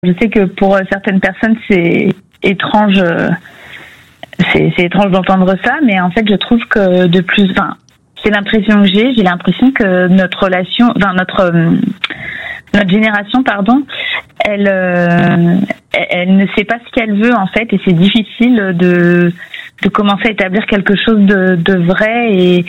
Je sais que pour certaines personnes, c'est étrange. C'est étrange d'entendre ça, mais en fait, je trouve que c'est l'impression que j'ai l'impression que notre relation, notre génération, elle ne sait pas ce qu'elle veut en fait, et c'est difficile de commencer à établir quelque chose de vrai et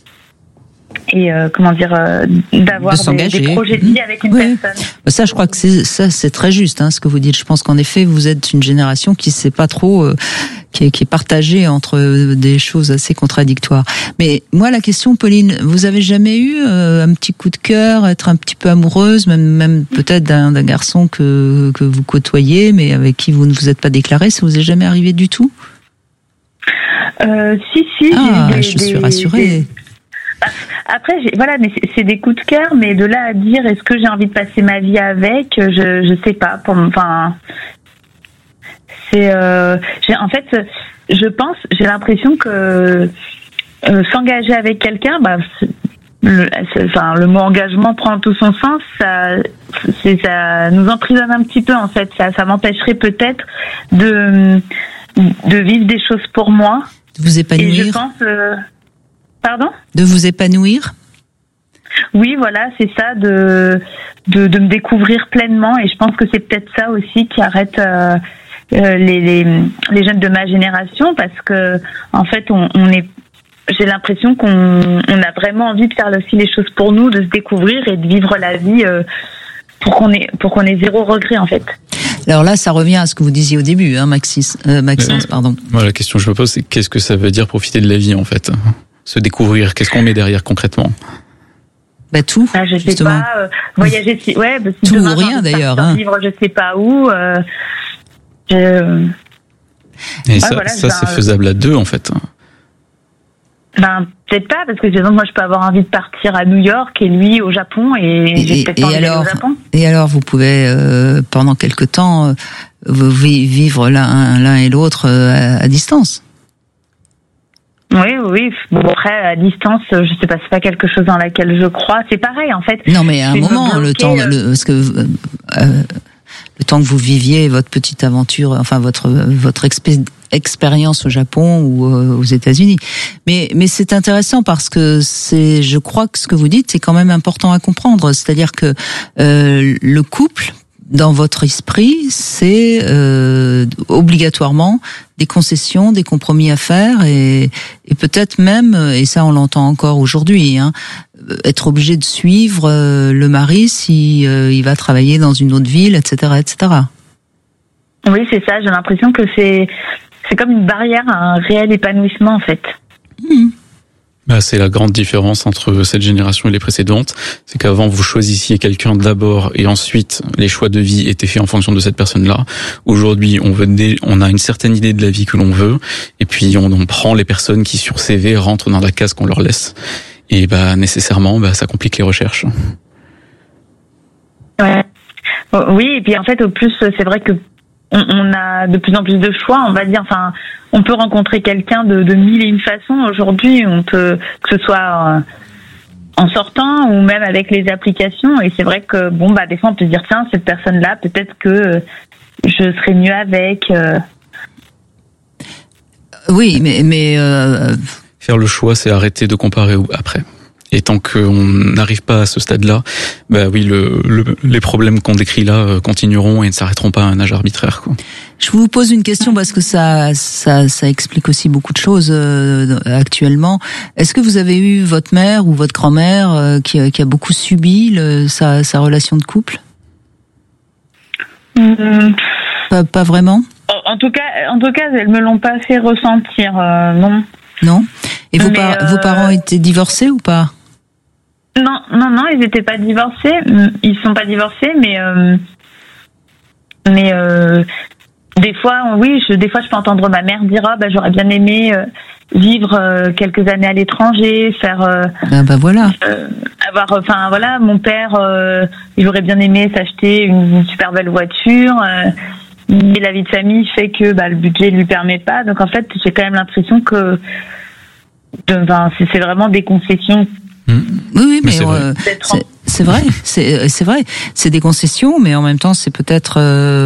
d'avoir des projets de vie avec une personne. Ça, je crois que c'est très juste, ce que vous dites. Je pense qu'en effet, vous êtes une génération qui sait pas trop, qui est partagée entre des choses assez contradictoires. Mais moi, la question, Pauline, vous avez jamais eu un petit coup de cœur, être un petit peu amoureuse, même peut-être d'un garçon que vous côtoyez, mais avec qui vous ne vous êtes pas déclarée? Ça vous est jamais arrivé du tout? Si. Je suis rassurée. Après, mais c'est des coups de cœur, mais de là à dire est-ce que j'ai envie de passer ma vie avec, je sais pas. J'ai l'impression que s'engager avec quelqu'un, le mot engagement prend tout son sens. Ça nous emprisonne un petit peu en fait. Ça m'empêcherait peut-être de vivre des choses pour moi. De vous épanouir. Et je pense. Pardon ? De vous épanouir ? Oui, voilà, c'est ça, de me découvrir pleinement, et je pense que c'est peut-être ça aussi qui arrête les jeunes de ma génération, parce que en fait, j'ai l'impression qu'on a vraiment envie de faire aussi les choses pour nous, de se découvrir et de vivre la vie pour qu'on ait zéro regret en fait. Alors là, ça revient à ce que vous disiez au début, Maxence, pardon. Moi, la question que je me pose, c'est qu'est-ce que ça veut dire profiter de la vie en fait ? Se découvrir, qu'est-ce qu'on met derrière concrètement? Tout. Je sais pas. Voyager, tout ou rien d'ailleurs. Vivre, je sais pas où. Et ça, c'est faisable à deux en fait. Peut-être pas, parce que moi je peux avoir envie de partir à New York et lui au Japon, et j'ai peut-être pas envie d'aller au Japon. Et alors vous pouvez pendant quelque temps vivre l'un et l'autre à distance. Oui. Bon, après, à distance, je sais pas, c'est pas quelque chose dans laquelle je crois. C'est pareil, en fait. Non, mais à un moment, parce que le temps que vous viviez votre petite aventure, enfin votre expérience au Japon ou aux États-Unis. Mais c'est intéressant parce que je crois que ce que vous dites, c'est quand même important à comprendre. C'est-à-dire que le couple, dans votre esprit, c'est obligatoirement des concessions, des compromis à faire, et peut-être même, et ça on l'entend encore aujourd'hui, être obligé de suivre le mari si il va travailler dans une autre ville, etc., etc. Oui, c'est ça. J'ai l'impression que c'est comme une barrière à un réel épanouissement en fait. C'est la grande différence entre cette génération et les précédentes. C'est qu'avant, vous choisissiez quelqu'un d'abord et ensuite, les choix de vie étaient faits en fonction de cette personne-là. Aujourd'hui, on a une certaine idée de la vie que l'on veut, et puis on prend les personnes qui, sur CV, rentrent dans la case qu'on leur laisse. Et nécessairement, ça complique les recherches. Ouais. Oui, et puis en fait, au plus, c'est vrai que on a de plus en plus de choix, on va dire. Enfin, on peut rencontrer quelqu'un de mille et une façons aujourd'hui. On peut, que ce soit en sortant ou même avec les applications. Et c'est vrai que des fois on peut se dire tiens, cette personne-là, peut-être que je serais mieux avec. Oui, mais faire le choix, c'est arrêter de comparer après. Et tant qu'on n'arrive pas à ce stade-là, les problèmes qu'on décrit là continueront et ne s'arrêteront pas à un âge arbitraire, quoi. Je vous pose une question parce que ça explique aussi beaucoup de choses actuellement. Est-ce que vous avez eu votre mère ou votre grand-mère qui a beaucoup subi sa relation de couple? Pas vraiment. En tout cas, elles me l'ont pas fait ressentir, non. Non. Et vos parents étaient divorcés ou pas? Non, ils étaient pas divorcés. Ils sont pas divorcés, mais des fois, je peux entendre ma mère dire j'aurais bien aimé vivre quelques années à l'étranger, faire voilà. Mon père, il aurait bien aimé s'acheter une super belle voiture. Mais la vie de famille fait que le budget lui permet pas. Donc en fait, j'ai quand même l'impression que c'est vraiment des concessions. Oui, mais c'est vrai. C'est vrai. C'est des concessions, mais en même temps, c'est peut-être